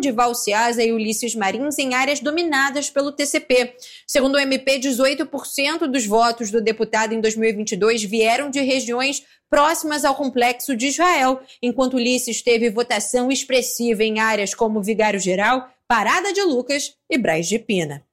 de Valceasa e Ulisses Marins em áreas dominadas pelo TCP. Segundo o MP, 18% dos votos do deputado em 2022 vieram de regiões próximas ao Complexo de Israel, enquanto Ulisses teve votação expressiva em áreas como Vigário Geral, Parada de Lucas e Braz de Pina.